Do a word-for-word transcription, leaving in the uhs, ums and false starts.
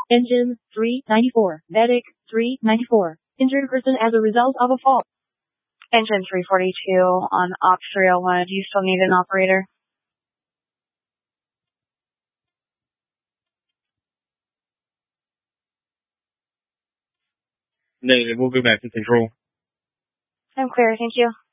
Engine three ninety-four. Medic three ninety-four. Injured person as a result of a fall. Engine three forty-two on Op three oh one. Do you still need an operator? Negative. We'll go back to control. I'm clear. Thank you.